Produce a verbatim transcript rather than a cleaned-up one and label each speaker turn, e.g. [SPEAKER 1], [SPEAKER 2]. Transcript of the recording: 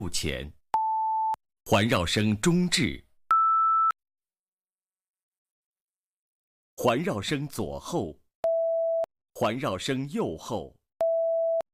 [SPEAKER 1] 目前，环绕声中置，环绕声左后，环绕声右后。